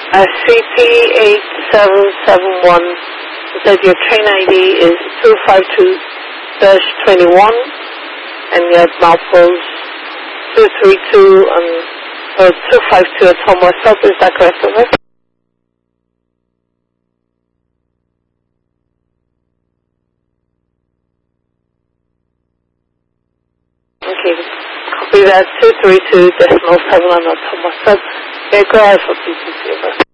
CP8771. It said your train ID is 252-21 and your milepost 232 and 252 at Homework Stop. Is that correct, over? Okay, copy that. 232.71 at Homework Stop. Okay, go ahead for PTC, over.